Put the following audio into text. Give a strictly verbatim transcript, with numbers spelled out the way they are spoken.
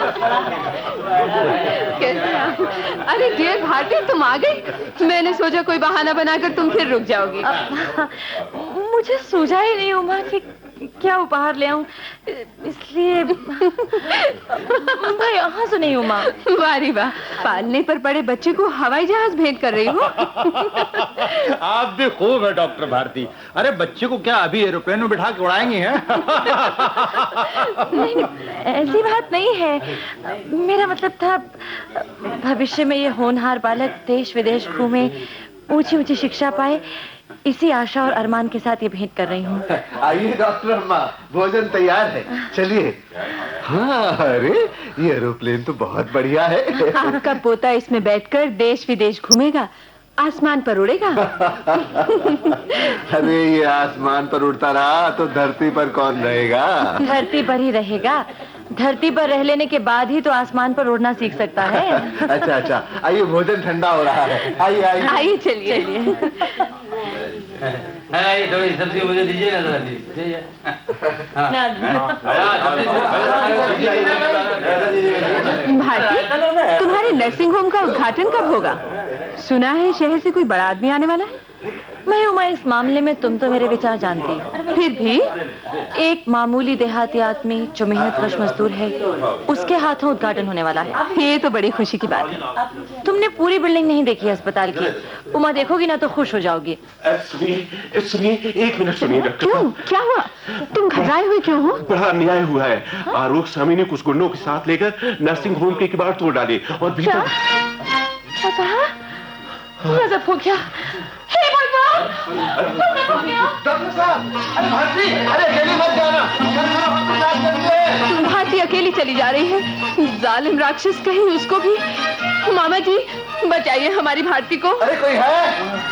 कैसे आप? अरे डियर भारती, तुम आ गई। मैंने सोचा कोई बहाना बनाकर तुम फिर रुक जाओगी। मुझे सूझा ही नहीं उमा कि क्या उपहार ले आऊं, इसलिए भाई यहाँ से नहीं उमा। वारी वाह, पालने पर पड़े बच्चे को हवाई जहाज भेंट कर रही हो। आप भी खूब है डॉक्टर भारती। अरे बच्चे को क्या अभी एरोप्लेन में बिठा के उड़ाएंगी हैं? नहीं, ऐसी बात नहीं है। मेरा मतलब था भविष्य में ये होनहार बालक देश विदेश घूमे, ऊंची ऊंची शिक्षा पाए, इसी आशा और अरमान के साथ ये भेंट कर रही हूँ। आइए डॉक्टर अम्मा, भोजन तैयार है, चलिए। हाँ, अरे ये एरोप्लेन तो बहुत बढ़िया है। आपका पोता इसमें बैठकर देश विदेश घूमेगा, आसमान पर उड़ेगा। अरे ये आसमान पर उड़ता रहा तो धरती पर कौन रहेगा? धरती पर ही रहेगा। धरती पर रह लेने के बाद ही तो आसमान पर उड़ना सीख सकता है। अच्छा अच्छा, आइए भोजन ठंडा हो रहा है। आइए आइए आइए, चलिए चलिए। थोड़ी सब्जी मुझे दीजिए ना, जरा दीजिए। भारती, तुम्हारे नर्सिंग होम का उद्घाटन कब होगा? सुना है शहर से कोई बड़ा आदमी आने वाला है। मैं उमा, इस मामले में तुम तो मेरे विचार जानती हो। फिर भी एक मामूली देहाती आदमी जो मेहनत कश मजदूर है, उसके हाथों उद्घाटन होने वाला है। ये तो बड़ी खुशी की बात है। तुमने पूरी बिल्डिंग नहीं देखी है अस्पताल की। उमा देखोगी ना तो खुश हो जाओगी। सुनिए सुनिए, एक मिनट सुनिए डॉक्टर। क्यों, क्या हुआ? तुम घबराए हुए क्यों हो? बड़ा अन्याय हुआ है। आरोप स्वामी ने कुछ गुंडों के साथ लेकर नर्सिंग होम के किवाड़ तोड़ डाले और भीतर। क्या कहा? गजब हो गया। हे भगवान, गजब हो गया। डॉक्टर साहब, अरे भारती, अरे अकेली मत जाना। भारती अकेली चली जा रही है। जालिम राक्षस, कहीं उसको भी। मामा जी बचाइए हमारी भारती को। अरे कोई है?